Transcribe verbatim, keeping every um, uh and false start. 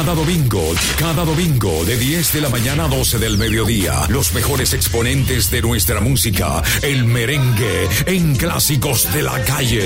Cada domingo, cada domingo de diez de la mañana a doce del mediodía, los mejores exponentes de nuestra música, el merengue en Clásicos de la Calle.